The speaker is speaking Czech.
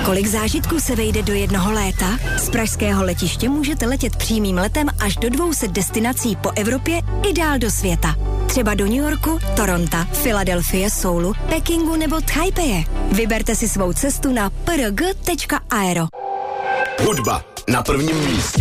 Kolik zážitků se vejde do jednoho léta? Z pražského letiště můžete letět přímým letem až do 200 destinací po Evropě i dál do světa. Třeba do New Yorku, Toronto, Filadelfie, Soulu, Pekingu nebo Taipeje. Vyberte si svou cestu na prg.aero. Hudba na prvním místě.